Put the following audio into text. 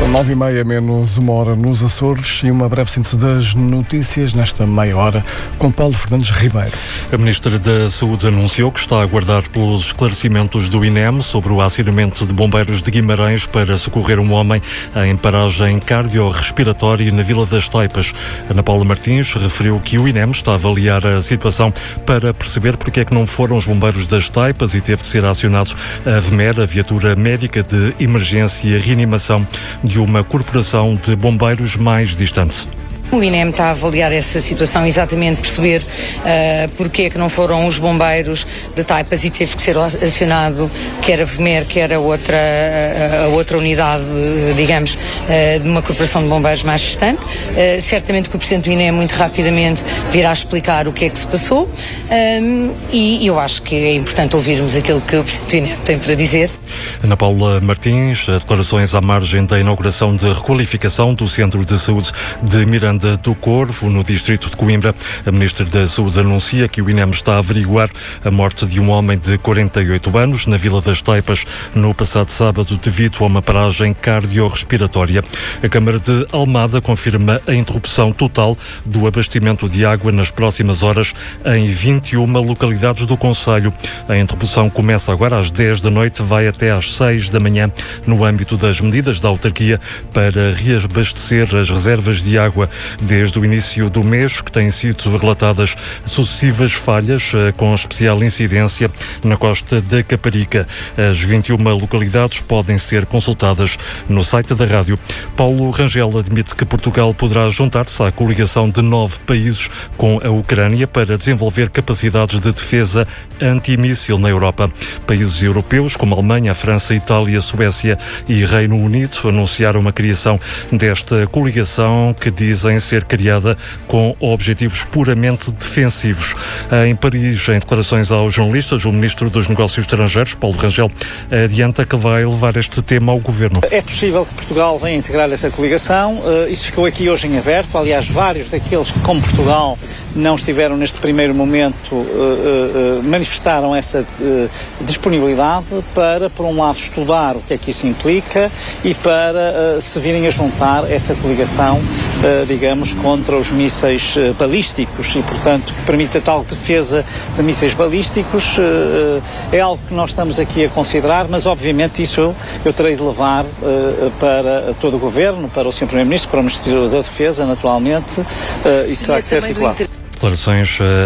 9h30, menos uma hora nos Açores, e uma breve síntese das notícias nesta meia hora com Paulo Fernandes Ribeiro. A Ministra da Saúde anunciou que está a aguardar pelos esclarecimentos do INEM sobre o acionamento de bombeiros de Guimarães para socorrer um homem em paragem cardiorrespiratória na Vila das Taipas. Ana Paula Martins referiu que o INEM está a avaliar a situação para perceber porque é que não foram os bombeiros das Taipas e teve de ser acionado a VMER, a viatura médica de emergência e reanimação de uma corporação de bombeiros mais distante. O INEM está a avaliar essa situação, exatamente perceber porque é que não foram os bombeiros de Taipas e teve que ser acionado quer a VMER, quer a outra unidade, digamos, de uma corporação de bombeiros mais distante. Certamente que o Presidente do INEM muito rapidamente virá explicar o que é que se passou e eu acho que é importante ouvirmos aquilo que o Presidente do INEM tem para dizer. Ana Paula Martins, declarações à margem da inauguração de requalificação do Centro de Saúde de Miranda do Corvo, no distrito de Coimbra. A Ministra da Saúde anuncia que o INEM está a averiguar a morte de um homem de 48 anos na Vila das Taipas no passado sábado devido a uma paragem cardiorrespiratória. A Câmara de Almada confirma a interrupção total do abastecimento de água nas próximas horas em 21 localidades do concelho. A interrupção começa agora às 10 da noite, vai até às 6 da manhã, no âmbito das medidas da autarquia para reabastecer as reservas de água. Desde o início do mês, que têm sido relatadas sucessivas falhas, com especial incidência na costa da Caparica. As 21 localidades podem ser consultadas no site da rádio. Paulo Rangel admite que Portugal poderá juntar-se à coligação de 9 países com a Ucrânia para desenvolver capacidades de defesa antimíssil na Europa. Países europeus como a Alemanha, a França, a Itália, a Suécia e Reino Unido anunciaram a criação desta coligação, que dizem ser criada com objetivos puramente defensivos. Em Paris, em declarações aos jornalistas, o Ministro dos Negócios Estrangeiros, Paulo Rangel, adianta que vai levar este tema ao Governo. É possível que Portugal venha integrar essa coligação. Isso ficou aqui hoje em aberto. Aliás, vários daqueles que, como Portugal, não estiveram neste primeiro momento, manifestaram essa disponibilidade para, por um lado, estudar o que é que isso implica e para se virem a juntar essa coligação, digamos, contra os mísseis balísticos e, portanto, que permita tal defesa de mísseis balísticos. É algo que nós estamos aqui a considerar, mas, obviamente, isso eu terei de levar para todo o Governo, para o Sr. Primeiro-Ministro, para o Ministério da Defesa, naturalmente, isso terá que ser articulado. Declarações